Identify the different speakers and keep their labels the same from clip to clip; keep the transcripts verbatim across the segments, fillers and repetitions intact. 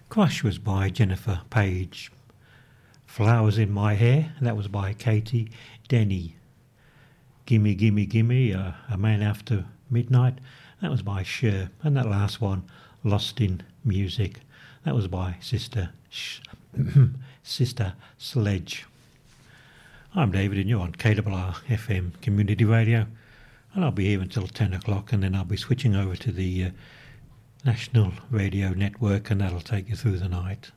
Speaker 1: Crush was by Jennifer Page. Flowers in My Hair, that was by Katie Denny. Gimme, Gimme, Gimme, uh, A Man After Midnight, that was by Cher. And that last one, Lost in Music, that was by Sister Sh- Sister Sledge. I'm David and you're on K R R F M Community Radio, and I'll be here until ten o'clock, and then I'll be switching over to the uh, National Radio Network, and that'll take you through the night.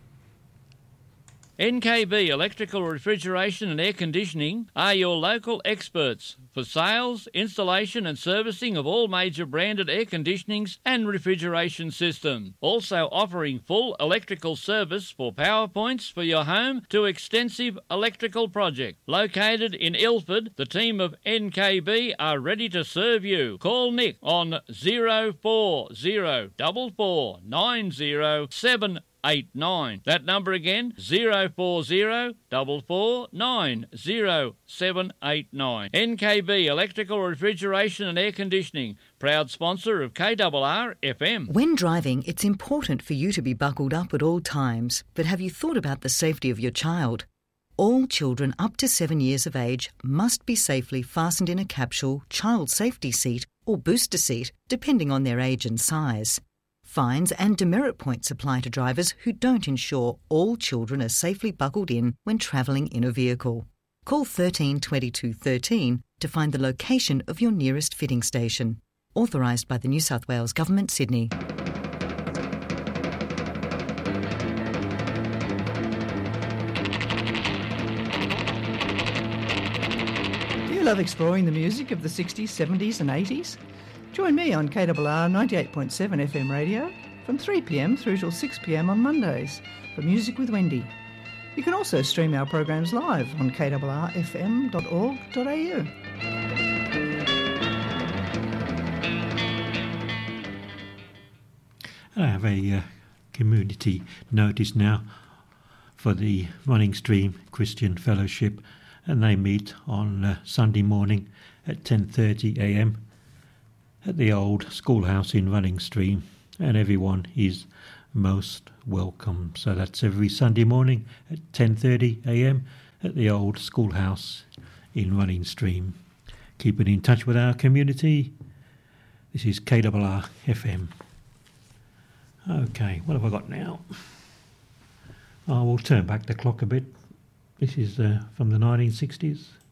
Speaker 2: N K B Electrical Refrigeration and Air Conditioning are your local experts for sales, installation and servicing of all major branded air conditionings and refrigeration systems. Also offering full electrical service for power points for your home to extensive electrical project. Located in Ilford, the team of N K B are ready to serve you. Call Nick on zero four zero four four nine zero seven eight nine. That number again, zero four zero four four nine zero seven eight nine. N K B Electrical Refrigeration and Air Conditioning, proud sponsor of K R R F M.
Speaker 3: When driving, it's important for you to be buckled up at all times, but have you thought about the safety of your child? All children up to seven years of age must be safely fastened in a capsule, child safety seat or booster seat, depending on their age and size. Fines and demerit points apply to drivers who don't ensure all children are safely buckled in when travelling in a vehicle. Call thirteen twenty-two thirteen to find the location of your nearest fitting station. Authorised by the New South Wales Government, Sydney.
Speaker 4: Do you love exploring the music of the sixties, seventies and eighties? Join me on K R R ninety-eight point seven F M radio from three p m through till six p m on Mondays for Music with Wendy. You can also stream our programs live on k r r f m dot org dot a u.
Speaker 1: I have a uh, community notice now for the Running Stream Christian Fellowship, and they meet on uh, Sunday morning at ten thirty a m at the old schoolhouse in Running Stream, and everyone is most welcome. So that's every Sunday morning at ten thirty a m at the old schoolhouse in Running Stream. Keeping in touch with our community, this is K R R F M. Okay, what have I got now? I will turn back the clock a bit. This is uh, from the nineteen sixties.